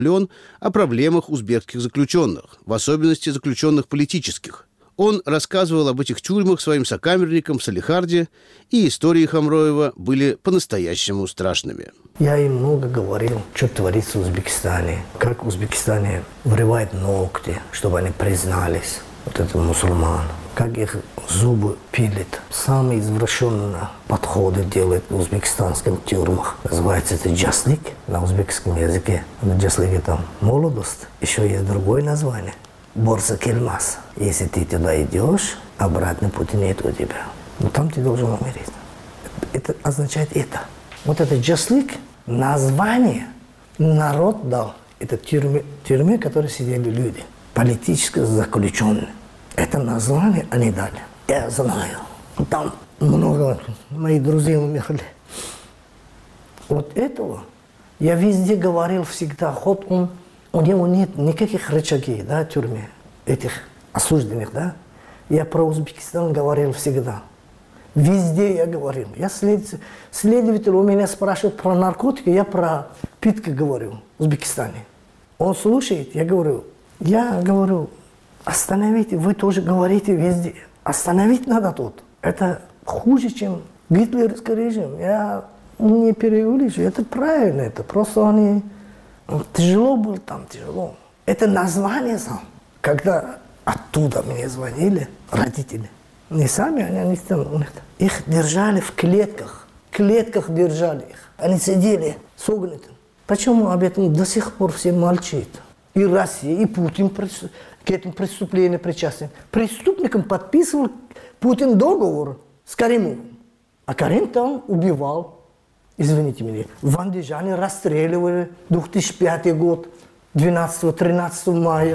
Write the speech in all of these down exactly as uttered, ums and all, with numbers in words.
о проблемах узбекских заключенных, в особенности заключенных политических. Он рассказывал об этих тюрьмах своим сокамерникам в Салехарде, и истории Хамроева были по-настоящему страшными. Я им много говорил, что творится в Узбекистане, как в Узбекистане вырывают ногти, чтобы они признались, вот это мусульман, как их зубы пилят. Самые извращенные подходы делают в узбекистанских тюрьмах. Называется это джаслик на узбекском языке. На джаслике там молодость, еще есть другое название. Борса кельмас. Если ты туда идешь, обратный пути нет у тебя. Но там ты должен умереть. Это означает это. Вот это джаслик, название народ дал. Это тюрьмы, тюрьмы, в которой сидели люди. Политически заключенные. Это название они дали. Я знаю. Там много моих друзей умерли. Вот этого я везде говорил всегда. Хоть он, у него нет никаких рычагей, да, в тюрьме, этих осужденных, да. Я про Узбекистан говорил всегда. Везде я говорил. Я след... Следователь у меня спрашивает про наркотики, я про питки говорю в Узбекистане. Он слушает, я говорю, я говорю, остановите, вы тоже говорите везде. Остановить надо тут. Это хуже, чем гитлеровский режим. Я не преувеличиваю, это правильно, это просто они... Тяжело было там, тяжело. Это название сам. Когда оттуда мне звонили родители, не сами, они, они там, их держали в клетках, в клетках держали их. Они сидели согнуты. Почему об этом до сих пор все молчат? И Россия, и Путин к этому преступлению причастен. Преступникам подписывал Путин договор с Каримовым. А Карим там убивал. Извините меня, в Андижане расстреливали две тысячи пятый год, двенадцатого-тринадцатого мая.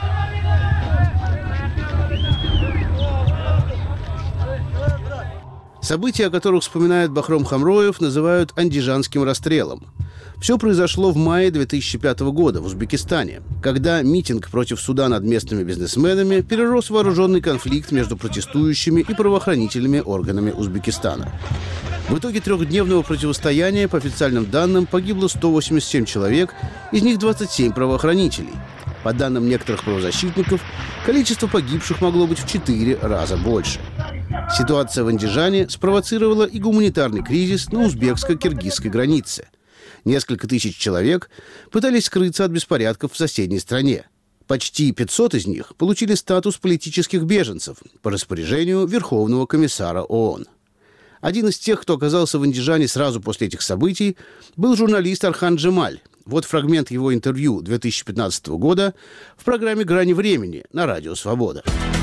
События, о которых вспоминает Бахром Хамроев, называют андижанским расстрелом. Все произошло в мае две тысячи пятого года в Узбекистане, когда митинг против суда над местными бизнесменами перерос в вооруженный конфликт между протестующими и правоохранительными органами Узбекистана. В итоге трехдневного противостояния, по официальным данным, погибло сто восемьдесят семь человек, из них двадцать семь правоохранителей. По данным некоторых правозащитников, количество погибших могло быть в четыре раза больше. Ситуация в Андижане спровоцировала и гуманитарный кризис на узбекско-киргизской границе. Несколько тысяч человек пытались скрыться от беспорядков в соседней стране. Почти пятьсот из них получили статус политических беженцев по распоряжению Верховного комиссара ООН. Один из тех, кто оказался в Андижане сразу после этих событий, был журналист Архан Джемаль. Вот фрагмент его интервью две тысячи пятнадцатого года в программе «Грани времени» на Радио Свобода.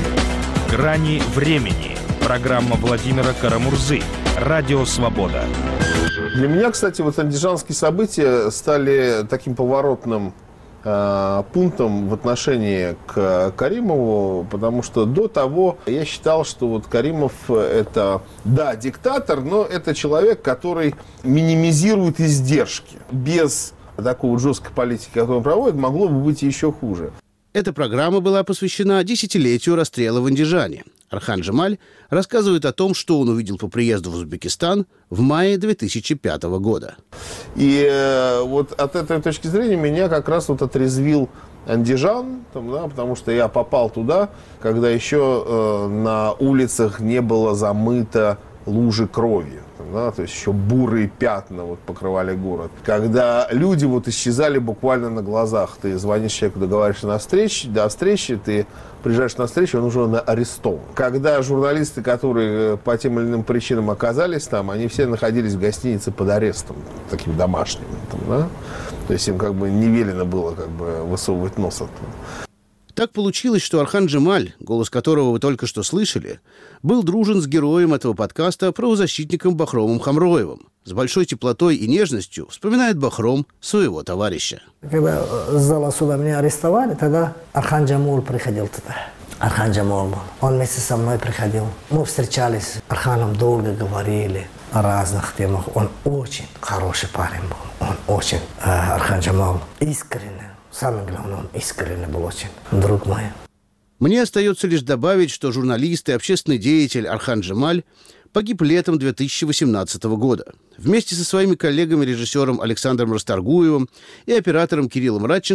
«Грани времени». Программа Владимира Карамурзы. Радио Свобода. Для меня, кстати, вот андижанские события стали таким поворотным э, пунктом в отношении к Каримову, потому что до того я считал, что вот Каримов это, да, диктатор, но это человек, который минимизирует издержки. Без такой жесткой политики, которую он проводит, могло бы быть еще хуже. Эта программа была посвящена десятилетию расстрела в Андижане. Архан Джемаль рассказывает о том, что он увидел по приезду в Узбекистан в мае две тысячи пятого года. И э, вот от этой точки зрения меня как раз вот отрезвил Андижан, там, да, потому что я попал туда, когда еще э, на улицах не было замыто лужи крови. Да, то есть еще бурые пятна вот покрывали город. Когда люди вот исчезали буквально на глазах. Ты звонишь человеку, договариваешься на встречу, до встречи, ты приезжаешь на встречу, он уже арестован. Когда журналисты, которые по тем или иным причинам оказались там, они все находились в гостинице под арестом, таким домашним. Там, да? То есть им как бы не велено было как бы высовывать нос оттуда. Так получилось, что Архан Джемаль, голос которого вы только что слышали, был дружен с героем этого подкаста, правозащитником Бахромом Хамроевым. С большой теплотой и нежностью вспоминает Бахром своего товарища. Когда с зала суда меня арестовали, тогда Архан Джамул приходил туда. Архан Джамул был. Он вместе со мной приходил. Мы встречались с Арханом, долго говорили о разных темах. Он очень хороший парень был. Он очень, Архан Джамул, искренне. Самое главное, он искренне был очень. Друг мой. Мне остается лишь добавить, что журналист и общественный деятель Орхан Джемаль погиб летом две тысячи восемнадцатого года. Вместе со своими коллегами, режиссером Александром Расторгуевым и оператором Кириллом Радченко,